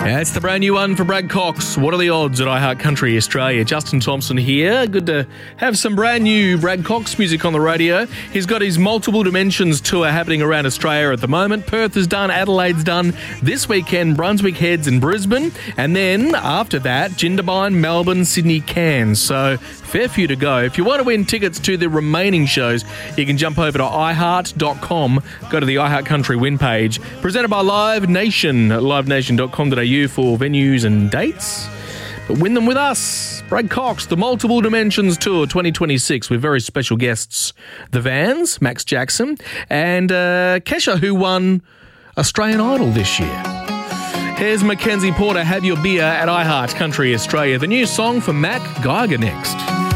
It's the brand new one for Brad Cox. What are the odds at iHeart Country Australia? Justin Thompson here. Good to have some brand new Brad Cox music on the radio. He's got his Multiple Dimensions tour happening around Australia at the moment. Perth is done, Adelaide's done. This weekend, Brunswick heads in Brisbane. And then after that, Jindabyne, Melbourne, Sydney, Cairns. So fair few to go. If you want to win tickets to the remaining shows, you can jump over to iHeart.com. Go to the iHeart Country win page. Presented by Live Nation, livenation.com.au for venues and dates. But win them with us. Brad Cox, the Multiple Dimensions Tour 2026 with very special guests. The Vans, Max Jackson, and Kesha, who won Australian Idol this year. Here's Mackenzie Porter, Have Your Beer at iHeart Country Australia. The new song for Mac Geiger next.